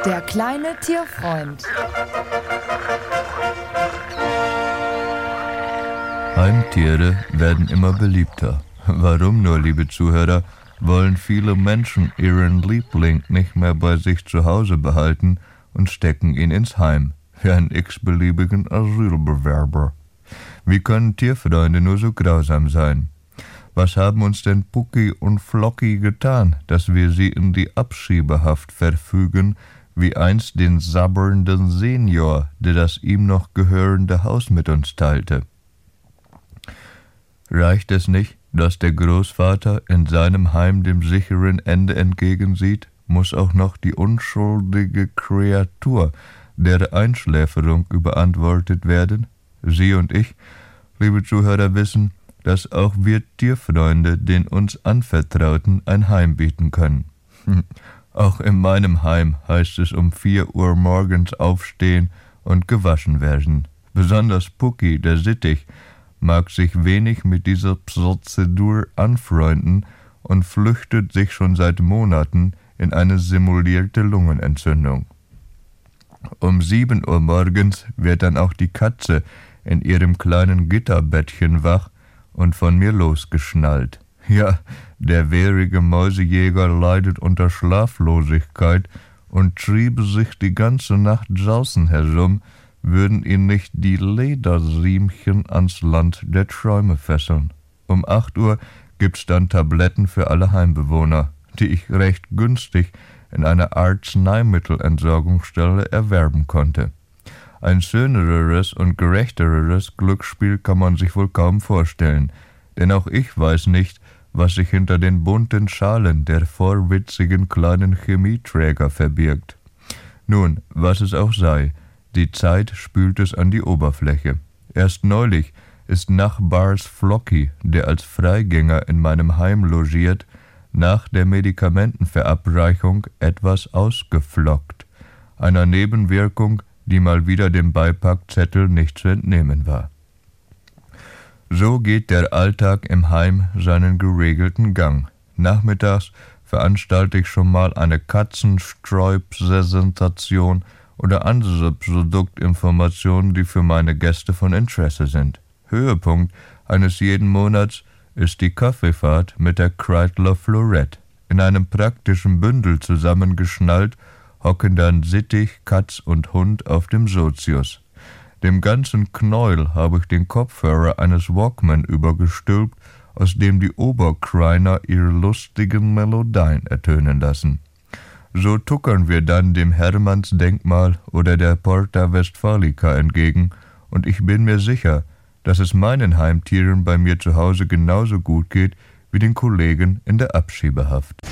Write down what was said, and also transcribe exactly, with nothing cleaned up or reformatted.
Der kleine Tierfreund. Heimtiere werden immer beliebter. Warum nur, liebe Zuhörer, wollen viele Menschen ihren Liebling nicht mehr bei sich zu Hause behalten und stecken ihn ins Heim, wie einen x-beliebigen Asylbewerber. Wie können Tierfreunde nur so grausam sein? Was haben uns denn Pucki und Flocki getan, dass wir sie in die Abschiebehaft verfügen, wie einst den sabbernden Senior, der das ihm noch gehörende Haus mit uns teilte? Reicht es nicht, dass der Großvater in seinem Heim dem sicheren Ende entgegensieht, muss auch noch die unschuldige Kreatur der Einschläferung überantwortet werden? Sie und ich, liebe Zuhörer, wissen, dass auch wir Tierfreunde den uns Anvertrauten ein Heim bieten können. Auch in meinem Heim heißt es um vier Uhr morgens aufstehen und gewaschen werden. Besonders Pucki, der Sittich, mag sich wenig mit dieser Prozedur anfreunden und flüchtet sich schon seit Monaten in eine simulierte Lungenentzündung. Um sieben Uhr morgens wird dann auch die Katze in ihrem kleinen Gitterbettchen wach und von mir losgeschnallt. Ja, der wehrige Mäusejäger leidet unter Schlaflosigkeit und triebe sich die ganze Nacht draußen herum, würden ihn nicht die Lederriemchen ans Land der Träume fesseln. Um acht Uhr gibt's dann Tabletten für alle Heimbewohner, die ich recht günstig in einer Arzneimittelentsorgungsstelle erwerben konnte. Ein schöneres und gerechteres Glücksspiel kann man sich wohl kaum vorstellen, denn auch ich weiß nicht, was sich hinter den bunten Schalen der vorwitzigen kleinen Chemieträger verbirgt. Nun, was es auch sei, die Zeit spült es an die Oberfläche. Erst neulich ist Nachbars Flocki, der als Freigänger in meinem Heim logiert, nach der Medikamentenverabreichung etwas ausgeflockt, einer Nebenwirkung, die mal wieder dem Beipackzettel nicht zu entnehmen war. So geht der Alltag im Heim seinen geregelten Gang. Nachmittags veranstalte ich schon mal eine Katzenstreu-Präsentation oder andere Produktinformationen, die für meine Gäste von Interesse sind. Höhepunkt eines jeden Monats ist die Kaffeefahrt mit der Kreidler Florette. In einem praktischen Bündel zusammengeschnallt hocken dann Sittich, Katz und Hund auf dem Sozius. Dem ganzen Knäuel habe ich den Kopfhörer eines Walkman übergestülpt, aus dem die Oberkreiner ihre lustigen Melodien ertönen lassen. So tuckern wir dann dem Hermannsdenkmal oder der Porta Westfalica entgegen, und ich bin mir sicher, dass es meinen Heimtieren bei mir zu Hause genauso gut geht wie den Kollegen in der Abschiebehaft.